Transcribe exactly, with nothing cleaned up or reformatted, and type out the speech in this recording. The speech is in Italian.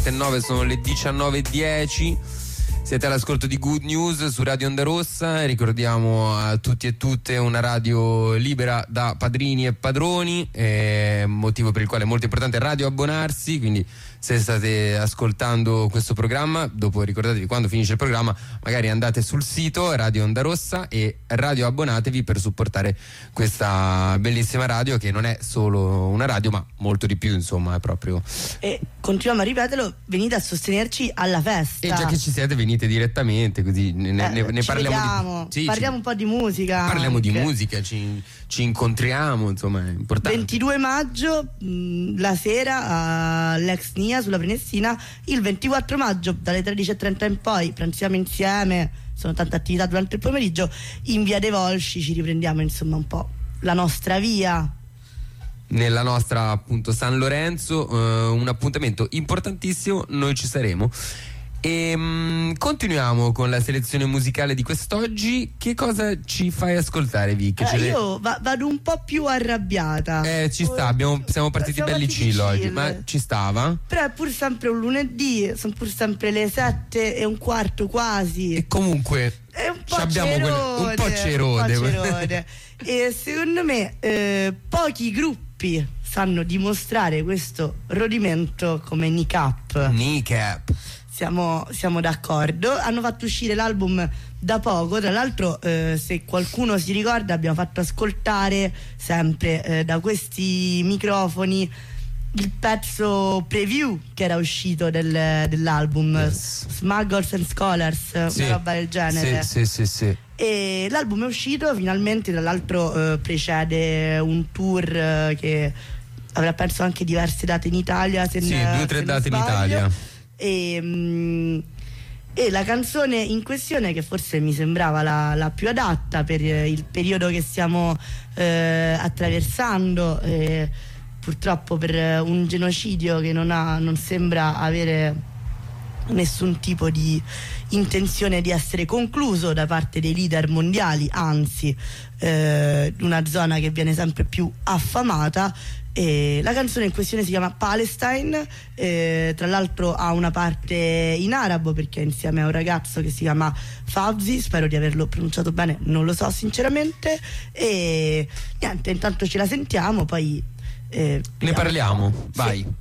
nove sono le diciannove e dieci. Siete all'ascolto di Good News su Radio Onda Rossa. Ricordiamo a tutti e tutte una radio libera da padrini e padroni, eh, motivo per il quale è molto importante radio abbonarsi. Quindi se state ascoltando questo programma, dopo ricordatevi, quando finisce il programma magari andate sul sito Radio Onda Rossa e radio abbonatevi per supportare questa bellissima radio, che non è solo una radio ma molto di più, insomma, è proprio. E continuiamo a ripeterlo, venite a sostenerci alla festa. E già che ci siete, venite direttamente, così ne, eh, ne, ne parliamo vediamo, di, sì, parliamo ci, un po' di musica, parliamo anche. di musica, ci, ci incontriamo, insomma, è importante. ventidue maggio mh, la sera all'Ex Nia sulla Prenestina, il ventiquattro maggio dalle tredici e trenta in poi pranziamo insieme, sono tante attività durante il pomeriggio, in via dei Volsci ci riprendiamo insomma un po' la nostra via nella nostra, appunto, San Lorenzo. eh, un appuntamento importantissimo, noi ci saremo. E mh, continuiamo con la selezione musicale di quest'oggi. Che cosa ci fai ascoltare, Vic? eh, io va- vado un po' più arrabbiata. Eh, ci sta, abbiamo, siamo partiti Siamo belli partiti chill oggi, chill. ma ci stava? Però è pur sempre un lunedì, sono pur sempre le sette e un quarto quasi. E comunque È un po' abbiamo quelle- cerone, un po' cerone. un po' cerone. E secondo me eh, pochi gruppi sanno dimostrare questo rodimento come Kneecap. Kneecap. Siamo, siamo d'accordo. Hanno fatto uscire l'album da poco. Tra l'altro, eh, se qualcuno si ricorda, abbiamo fatto ascoltare sempre eh, da questi microfoni il pezzo preview che era uscito del, dell'album, Yes. Smugglers and Scholars, Sì. una roba del genere. Sì, sì, sì, sì. E l'album è uscito finalmente. Tra l'altro eh, precede un tour eh, che avrà penso anche diverse date in Italia, se Sì, ne- due o tre se non date in sbaglio. Italia. E, mm, e la canzone in questione, che forse mi sembrava la, la più adatta per il periodo che stiamo eh, attraversando, eh, purtroppo per un genocidio che non, ha, non sembra avere nessun tipo di intenzione di essere concluso da parte dei leader mondiali, anzi eh, una zona che viene sempre più affamata. E la canzone in questione si chiama Palestine, eh, tra l'altro ha una parte in arabo perché è insieme a un ragazzo che si chiama Fauzi, spero di averlo pronunciato bene, non lo so sinceramente. E niente, intanto ce la sentiamo, poi eh, Ne parliamo, vai. Sì.